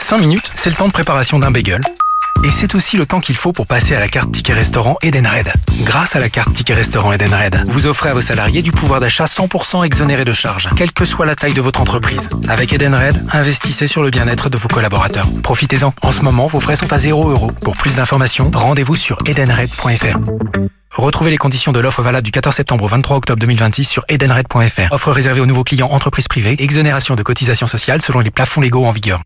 5 minutes, c'est le temps de préparation d'un bagel. Et c'est aussi le temps qu'il faut pour passer à la carte Ticket Restaurant Edenred. Grâce à la carte Ticket Restaurant Edenred, vous offrez à vos salariés du pouvoir d'achat 100% exonéré de charges, quelle que soit la taille de votre entreprise. Avec Edenred, investissez sur le bien-être de vos collaborateurs. Profitez-en. En ce moment, vos frais sont à 0 €. Pour plus d'informations, rendez-vous sur edenred.fr. Retrouvez les conditions de l'offre valable du 14 septembre au 23 octobre 2026 sur edenred.fr. Offre réservée aux nouveaux clients entreprises privées. Exonération de cotisations sociales selon les plafonds légaux en vigueur.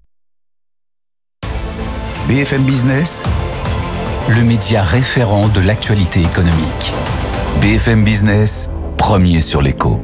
BFM Business, le média référent de l'actualité économique. BFM Business, premier sur l'écho.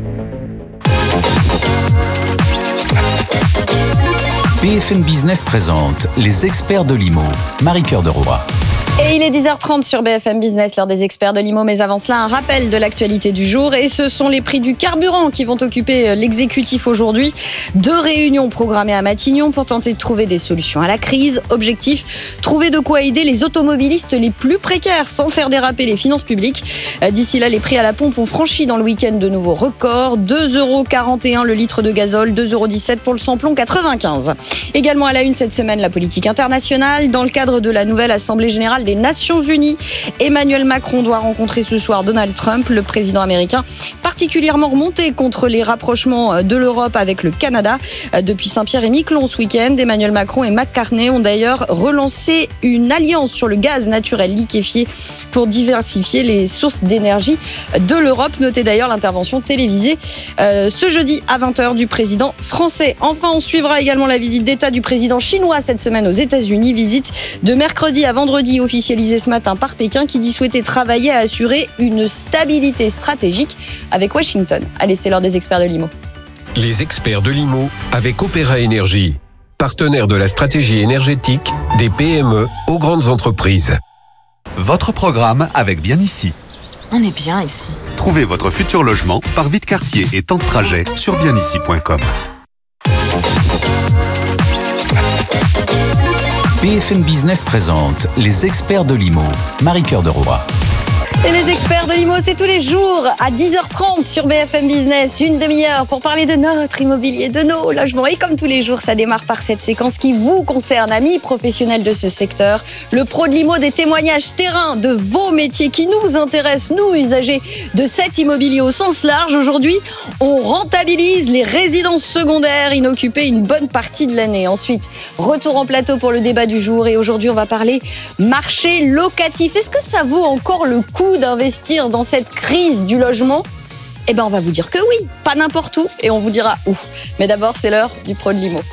BFM Business présente les experts de l'IMO. Marie-Cœur de Roy. Et il est 10h30 sur BFM Business, l'heure des experts de l'IMO. Mais avant cela, un rappel de l'actualité du jour. Et ce sont les prix du carburant qui vont occuper l'exécutif aujourd'hui. 2 réunions programmées à Matignon pour tenter de trouver des solutions à la crise. Objectif, trouver de quoi aider les automobilistes les plus précaires sans faire déraper les finances publiques. D'ici là, les prix à la pompe ont franchi dans le week-end de nouveaux records. 2,41 € le litre de gazole, 2,17 € pour le samplon 95. Également à la une cette semaine, la politique internationale. Dans le cadre de la nouvelle Assemblée générale des Nations Unies, Emmanuel Macron doit rencontrer ce soir Donald Trump, le président américain, particulièrement remonté contre les rapprochements de l'Europe avec le Canada. Depuis Saint-Pierre-et-Miquelon ce week-end, Emmanuel Macron et McCartney ont d'ailleurs relancé une alliance sur le gaz naturel liquéfié pour diversifier les sources d'énergie de l'Europe. Notez d'ailleurs l'intervention télévisée ce jeudi à 20h du président français. Enfin, on suivra également la visite d'État du président chinois cette semaine aux États-Unis. Visite de mercredi à vendredi officialisée ce matin par Pékin qui dit souhaiter travailler à assurer une stabilité stratégique avec Washington. Allez, c'est l'heure des experts de l'IMO. Les experts de l'IMO avec Opéra Énergie, partenaire de la stratégie énergétique des PME aux grandes entreprises. Votre programme avec Bien Ici. On est bien ici. Trouvez votre futur logement par vie de quartier et temps de trajet sur bienici.com. BFM Business présente les experts de l'IMO. Marie-Cœur de Roy. Et les experts de l'IMO, c'est tous les jours à 10h30 sur BFM Business. Une demi-heure pour parler de notre immobilier, de nos logements. Et comme tous les jours, ça démarre par cette séquence qui vous concerne, amis professionnels de ce secteur. Le pro de l'IMO, des témoignages terrain de vos métiers qui nous intéressent, nous, usagers de cet immobilier au sens large. Aujourd'hui, on rentabilise les résidences secondaires inoccupées une bonne partie de l'année. Ensuite, retour en plateau pour le débat du jour. Et aujourd'hui, on va parler marché locatif. Est-ce que ça vaut encore le coup d'investir dans cette crise du logement? Eh bien, on va vous dire que oui, pas n'importe où, et on vous dira où. Mais d'abord, c'est l'heure du pro de l'IMO.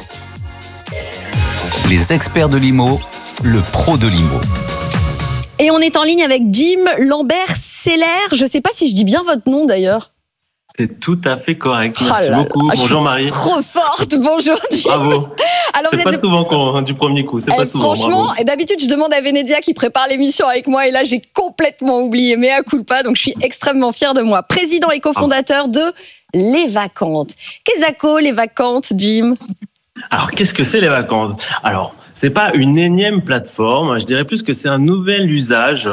Les experts de l'IMO, le pro de l'IMO. Et on est en ligne avec Jim Lambert-Seller. Je ne sais pas si je dis bien votre nom d'ailleurs. C'est tout à fait correct. Merci beaucoup. Bonjour Marie. Trop forte. Bonjour Jim. Bravo. Alors, c'est pas souvent du premier coup. C'est pas souvent. Franchement, bravo. Et d'habitude, je demande à Vénédia qui prépare l'émission avec moi. Et là, j'ai complètement oublié. Mea culpa. Donc, je suis extrêmement fière de moi. Président et cofondateur de Les Vacantes. Qu'est-ce que Les Vacantes, Jim? Alors, qu'est-ce que c'est Les Vacantes? Alors, c'est pas une énième plateforme. Je dirais plus que c'est un nouvel usage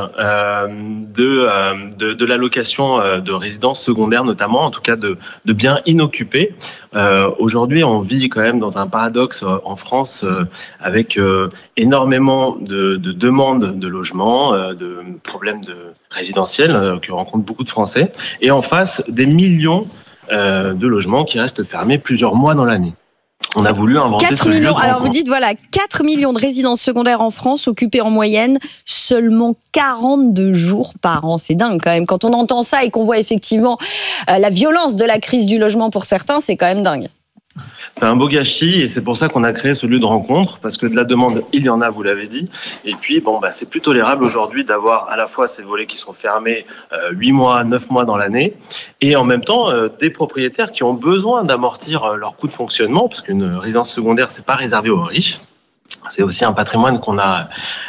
de la location de résidences secondaires, notamment, en tout cas de biens inoccupés. Aujourd'hui, on vit quand même dans un paradoxe en France avec énormément de demandes de logements, de problèmes résidentiels que rencontrent beaucoup de Français, et en face des millions de logements qui restent fermés plusieurs mois dans l'année. On a voulu inventer 4 millions. Alors vous dites, voilà, 4 millions de résidences secondaires en France, occupées en moyenne seulement 42 jours par an. C'est dingue quand même. Quand on entend ça et qu'on voit effectivement la violence de la crise du logement pour certains, c'est quand même dingue. C'est un beau gâchis et c'est pour ça qu'on a créé ce lieu de rencontre, parce que de la demande, il y en a, vous l'avez dit. Et puis, c'est plus tolérable aujourd'hui d'avoir à la fois ces volets qui sont fermés 8 mois, 9 mois dans l'année, et en même temps des propriétaires qui ont besoin d'amortir leurs coûts de fonctionnement, parce qu'une résidence secondaire, c'est pas réservé aux riches. C'est aussi un patrimoine qu'on a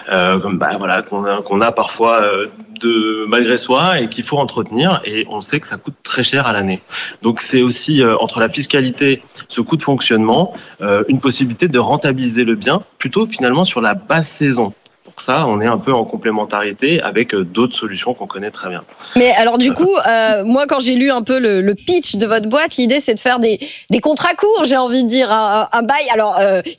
parfois malgré soi et qu'il faut entretenir, et on sait que ça coûte très cher à l'année. Donc c'est aussi entre la fiscalité, ce coût de fonctionnement, une possibilité de rentabiliser le bien plutôt finalement sur la basse saison. Pour ça, on est un peu en complémentarité avec d'autres solutions qu'on connaît très bien. Mais alors du coup, moi quand j'ai lu un peu le pitch de votre boîte, l'idée c'est de faire des contrats courts, j'ai envie de dire, un bail. Alors